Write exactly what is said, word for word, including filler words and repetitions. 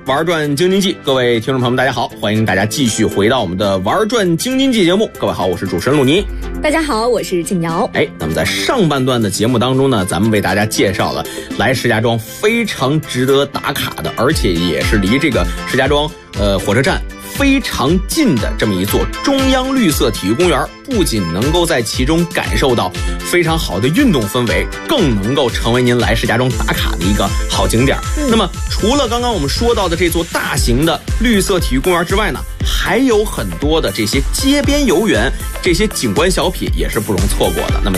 玩转京津冀，各位听众朋友们大家好，欢迎大家继续回到我们的玩转京津冀节目。各位好，我是主持人陆尼。 大家好，我是静瑶。 哎，那么在上半段的节目当中呢，咱们为大家介绍了来石家庄非常值得打卡的，而且也是离这个石家庄呃火车站非常近的这么一座中央绿色体育公园，不仅能够在其中感受到非常好的运动氛围，更能够成为您来石家庄打卡的一个好景点。嗯、那么除了刚刚我们说到的这座大型的绿色体育公园之外呢，还有很多的这些街边游园，这些景观小品也是不容错过的。那么